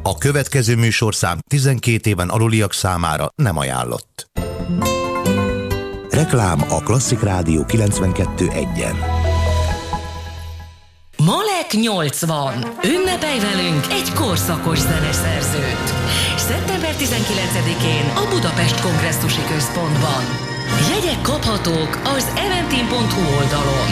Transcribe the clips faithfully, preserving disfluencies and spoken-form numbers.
A következő műsorszám tizenkét éven aluliak számára nem ajánlott. Reklám a Klasszik Rádió kilencvenkettő egyen. Malek nyolcvan. Ünnepelj velünk egy korszakos zeneszerzőt. szeptember tizenkilencedikén a Budapest Kongresszusi Központban. Jegyek kaphatók az eventim pont hu oldalon.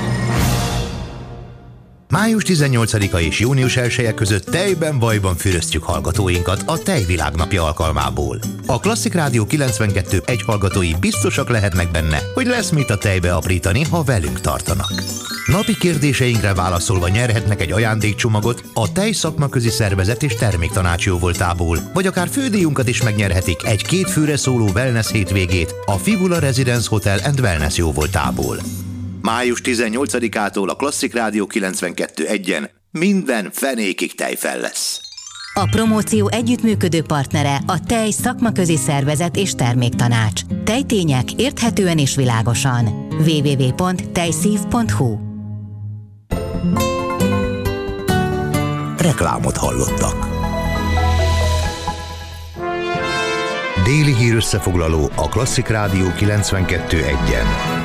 május tizennyolcadika és június elseje között tejben vajban füröztjük hallgatóinkat a Tejvilágnapja alkalmából. A Klasszik Rádió kilencvenkettő egy hallgatói biztosak lehetnek benne, hogy lesz mit a tejbe aprítani, ha velünk tartanak. Napi kérdéseinkre válaszolva nyerhetnek egy ajándékcsomagot a Tej Szakmaközi Szervezet és Terméktanács jóvoltából, vagy akár fődíjunkat is megnyerhetik egy két főre szóló wellness hétvégét a Fibula Residence Hotel and Wellness jóvoltából. május tizennyolcadikától a Klasszik Rádió kilencvenkettő egyen minden fenékig tejfel lesz. A promóció együttműködő partnere a Tej Szakmaközi Szervezet és Terméktanács. Tejtények érthetően és világosan. double-u double-u double-u pont tejszív pont hu. Reklámot hallottak. Déli hír összefoglaló a Klasszik Rádió kilencvenkettő egyen.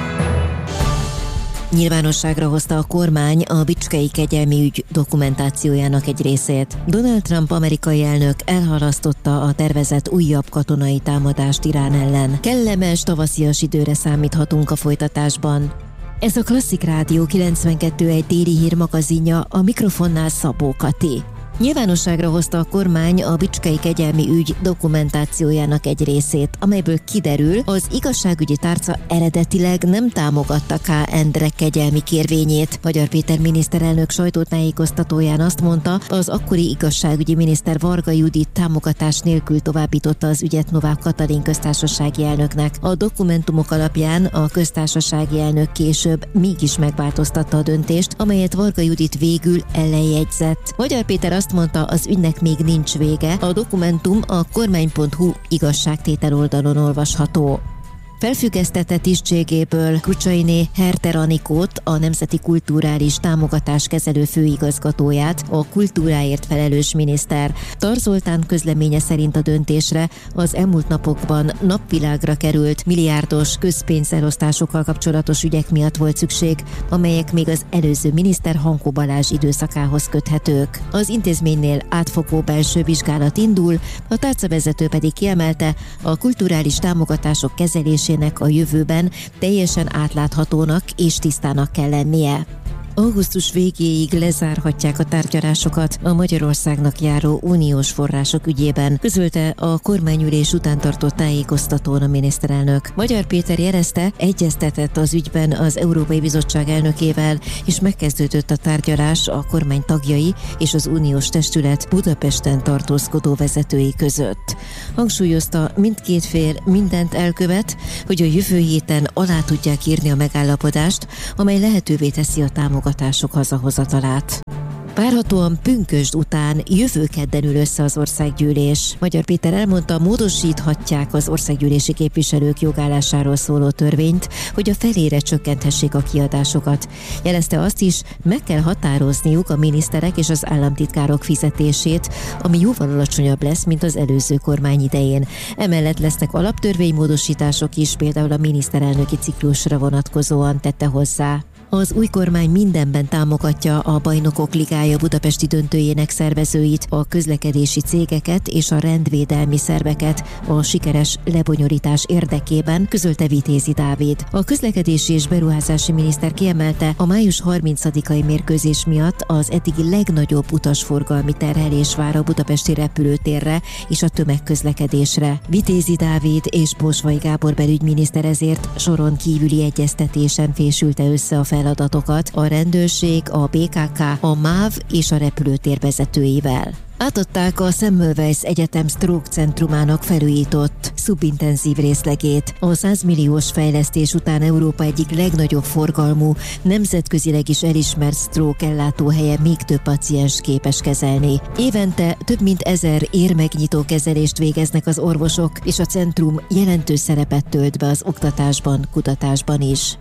Nyilvánosságra hozta a kormány a bicskei kegyelmi ügy dokumentációjának egy részét. Donald Trump amerikai elnök elhalasztotta a tervezett újabb katonai támadást Irán ellen. Kellemes tavaszias időre számíthatunk a folytatásban. Ez a Klasszik Rádió kilencvenkettő egy déli hírmagazinja, a mikrofonnál Szabó Kati. Nyilvánosságra hozta a kormány a bicskei kegyelmi ügy dokumentációjának egy részét, amelyből kiderül, az igazságügyi tárca eredetileg nem támogatta K. Endre kegyelmi kérvényét. Magyar Péter miniszterelnök sajtótájékoztatóján azt mondta, az akkori igazságügyi miniszter Varga Judit támogatás nélkül továbbította az ügyet Novák Katalin köztársasági elnöknek. A dokumentumok alapján a köztársasági elnök később mégis megváltoztatta a döntést, amelyet Varga Judit végül ellenjegyzett. Magyar Péter azt mondta, az ügynek még nincs vége. A dokumentum a kormány pont hu igazságtétel oldalon olvasható. Felfüggesztette tisztségéből Kucsainé Herter Anikót, a Nemzeti Kulturális Támogatás kezelő főigazgatóját, a kultúráért felelős miniszter. Tar Zoltán közleménye szerint a döntésre az elmúlt napokban napvilágra került milliárdos közpénzelosztásokkal kapcsolatos ügyek miatt volt szükség, amelyek még az előző miniszter Hankó Balázs időszakához köthetők. Az intézménynél átfogó belső vizsgálat indul, a tárcavezető pedig kiemelte, a kulturális támogatások kezelésének a jövőben teljesen átláthatónak és tisztának kell lennie. Augusztus végéig lezárhatják a tárgyalásokat a Magyarországnak járó uniós források ügyében, közölte a kormányülés után tartott tájékoztatón a miniszterelnök. Magyar Péter jelezte, egyeztetett az ügyben az Európai Bizottság elnökével, és megkezdődött a tárgyalás a kormány tagjai és az uniós testület Budapesten tartózkodó vezetői között. Hangsúlyozta, mindkét fél mindent elkövet, hogy a jövő héten alá tudják írni a megállapodást, amely lehetővé teszi a támogatást hazahozatalát. Várhatóan pünkösd után jövő kedden ül össze az országgyűlés. Magyar Péter elmondta, módosíthatják az országgyűlési képviselők jogállásáról szóló törvényt, hogy a felére csökkenthessék a kiadásokat. Jelezte azt is, meg kell határozniuk a miniszterek és az államtitkárok fizetését, ami jóval alacsonyabb lesz, mint az előző kormány idején. Emellett lesznek alaptörvénymódosítások is, például a miniszterelnöki ciklusra vonatkozóan, tette hozzá. Az új kormány mindenben támogatja a Bajnokok Ligája budapesti döntőjének szervezőit, a közlekedési cégeket és a rendvédelmi szerveket a sikeres lebonyolítás érdekében, közölte Vitézi Dávid. A közlekedési és beruházási miniszter kiemelte, a május harmincadikai mérkőzés miatt az eddigi legnagyobb utasforgalmi terhelés vár a budapesti repülőtérre és a tömegközlekedésre. Vitézi Dávid és Bosvai Gábor belügyminiszter ezért soron kívüli egyeztetésen fésülte össze a feladatokat a rendőrség, a bé ká ká, a MÁV és a repülőtér vezetőivel. Átadták a Semmelweis Egyetem Stroke Centrumának felújított szubintenzív részlegét. A száz milliós fejlesztés után Európa egyik legnagyobb forgalmú, nemzetközileg is elismert stroke ellátóhelye még több paciens képes kezelni. Évente több mint ezer érmegnyitó kezelést végeznek az orvosok, és a centrum jelentős szerepet tölt be az oktatásban, kutatásban is.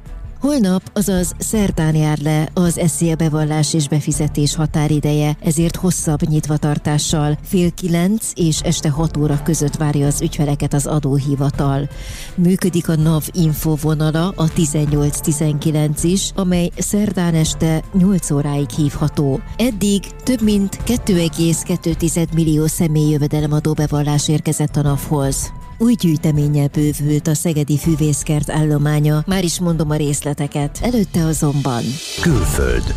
Holnap, azaz szerdán jár le az es zé á bevallás és befizetés határideje, ezért hosszabb nyitvatartással fél kilenc és este hat óra között várja az ügyfeleket az adóhivatal. Működik a NAV Info vonala, a tizennyolc tizenkilenc is, amely szerdán este nyolc óráig hívható. Eddig több mint két egész kettő millió személy jövedelemadó bevallás érkezett a NAV-hoz. Új gyűjteménnyel bővült a szegedi fűvészkert állománya, már is mondom a részleteket, előtte azonban. Külföld.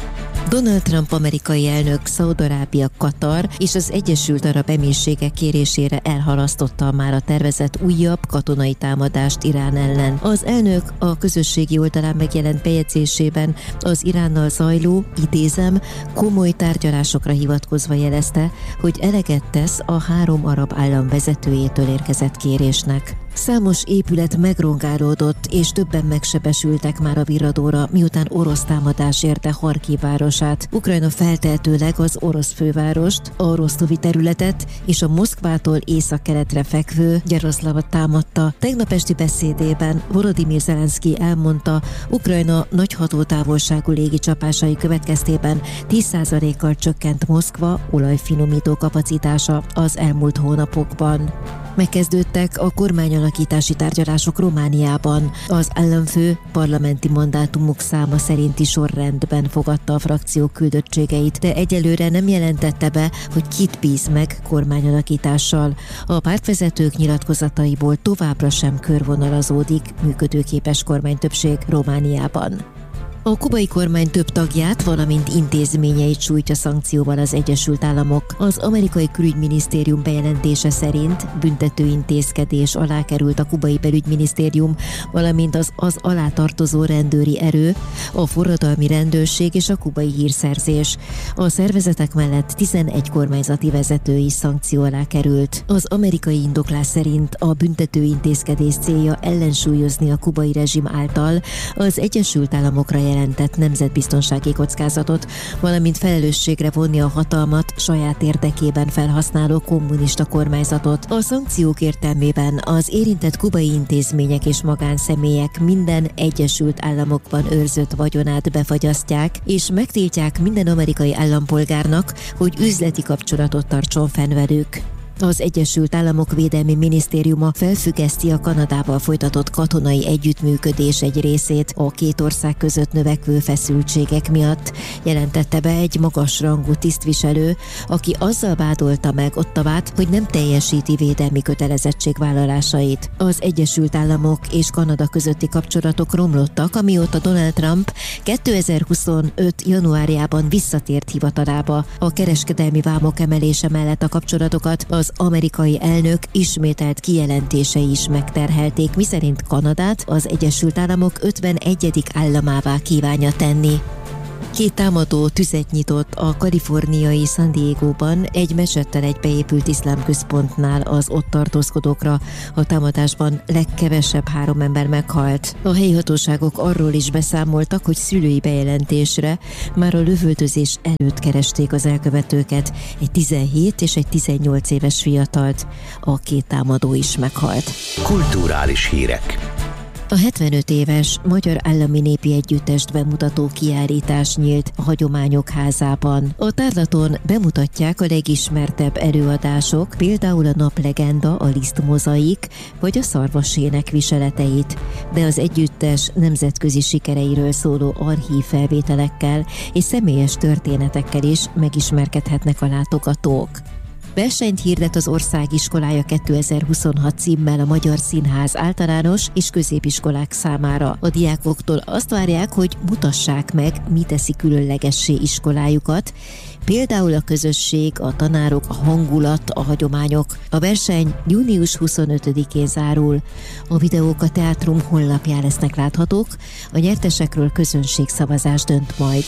Donald Trump amerikai elnök Szaúd-Arábia, Katar és az Egyesült Arab Emírségek kérésére elhalasztotta már a tervezett újabb katonai támadást Irán ellen. Az elnök a közösségi oldalán megjelent bejegyzésében az Iránnal zajló, idézem, komoly tárgyalásokra hivatkozva jelezte, hogy eleget tesz a három arab állam vezetőjétől érkezett kérésnek. Számos épület megrongálódott, és többen megsebesültek már a virradóra, miután orosz támadás érte Harkiv városát. Ukrajna feltehetőleg az orosz fővárost, a Rosztovi területet és a Moszkvától északkeletre fekvő Gyaroszlavot támadta. Tegnap esti beszédében Volodymyr Zelenszky elmondta, Ukrajna nagy hatótávolságú légicsapásai következtében tíz százalékkal csökkent Moszkva olajfinomító kapacitása az elmúlt hónapokban. Megkezdődtek a kormányalakítási tárgyalások Romániában. Az államfő parlamenti mandátumok száma szerinti sorrendben fogadta a frakció küldöttségeit, de egyelőre nem jelentette be, hogy kit bíz meg kormányalakítással. A pártvezetők nyilatkozataiból továbbra sem körvonalazódik működőképes kormánytöbbség Romániában. A kubai kormány több tagját, valamint intézményeit sújtja szankcióval az Egyesült Államok. Az amerikai külügyminisztérium bejelentése szerint büntetőintézkedés alá került a kubai belügyminisztérium, valamint az az alá tartozó rendőri erő, a forradalmi rendőrség és a kubai hírszerzés. A szervezetek mellett tizenegy kormányzati vezető is szankció alá került. Az amerikai indoklás szerint a büntetőintézkedés célja ellensúlyozni a kubai rezsim által az Egyesült Államokra jelentett nemzetbiztonsági kockázatot, valamint felelősségre vonni a hatalmat saját érdekében felhasználó kommunista kormányzatot. A szankciók értelmében az érintett kubai intézmények és magánszemélyek minden Egyesült Államokban őrzött vagyonát befagyasztják, és megtiltják minden amerikai állampolgárnak, hogy üzleti kapcsolatot tartson fenn velük. Az Egyesült Államok Védelmi Minisztériuma felfüggeszti a Kanadával folytatott katonai együttműködés egy részét a két ország között növekvő feszültségek miatt, jelentette be egy magasrangú tisztviselő, aki azzal vádolta meg Ottawát, hogy nem teljesíti védelmi kötelezettségvállalásait. Az Egyesült Államok és Kanada közötti kapcsolatok romlottak, amióta Donald Trump kétezer-huszonöt. januárjában visszatért hivatalába. A kereskedelmi vámok emelése mellett a kapcsolatokat az Az amerikai elnök ismételt kijelentései is megterhelték, miszerint Kanadát az Egyesült Államok ötvenegyedik államává kívánja tenni. Két támadó tüzet nyitott a kaliforniai San Diegóban egy mecsettel egy beépült iszlám központnál az ott tartózkodókra. A támadásban legkevesebb három ember meghalt. A helyi hatóságok arról is beszámoltak, hogy szülői bejelentésre már a lövöldözés előtt keresték az elkövetőket, egy tizenhét és egy tizennyolc éves fiatalt. A két támadó is meghalt. Kulturális hírek. A hetvenöt éves Magyar Állami Népi Együttest bemutató kiállítás nyílt a Hagyományok Házában. A tárlaton bemutatják a legismertebb előadások, például a Naplegenda, a Lisztmozaik vagy a Szarvasének viseleteit, de az együttes nemzetközi sikereiről szóló archív felvételekkel és személyes történetekkel is megismerkedhetnek a látogatók. Versenyt hirdet az Országiskolája kétezer-huszonhat címmel a Magyar Színház általános és középiskolák számára. A diákoktól azt várják, hogy mutassák meg, mi teszi különlegessé iskolájukat, például a közösség, a tanárok, a hangulat, a hagyományok. A verseny június huszonötödikén zárul. A videók a teátrum honlapján lesznek láthatók, a nyertesekről közönségszavazás dönt majd.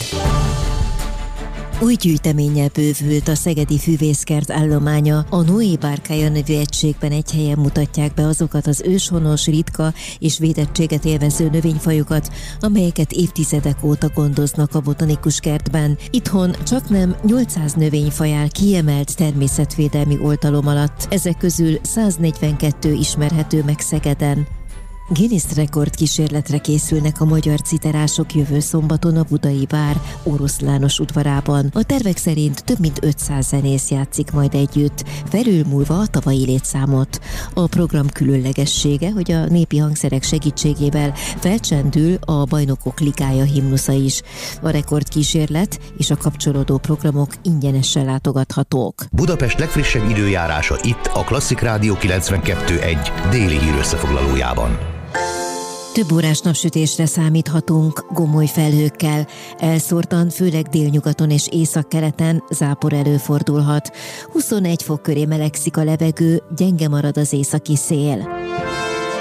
Új gyűjteménnyel bővült a szegedi fűvészkert állománya. A Noé Bárkája nevű egységben egy helyen mutatják be azokat az őshonos, ritka és védettséget élvező növényfajokat, amelyeket évtizedek óta gondoznak a botanikus kertben. Itthon csaknem nyolcszáz növényfaj áll kiemelt természetvédelmi oltalom alatt, ezek közül száznegyvenkettő ismerhető meg Szegeden. Guinness rekord kísérletre készülnek a magyar citerások jövő szombaton a Budai Vár Oroszlános udvarában. A tervek szerint több mint ötszáz zenész játszik majd együtt, felülmúlva a tavalyi létszámot. A program különlegessége, hogy a népi hangszerek segítségével felcsendül a Bajnokok Ligája himnusza is. A rekordkísérlet és a kapcsolódó programok ingyenesen látogathatók. Budapest legfrissebb időjárása itt a Klasszik Rádió kilencvenkettő egy déli hírösszefoglalójában. Több órás napsütésre számíthatunk, gomoly felhőkkel. Elszórtan, főleg délnyugaton és északkeleten zápor előfordulhat. huszonegy fok köré melegszik a levegő, gyenge marad az északi szél.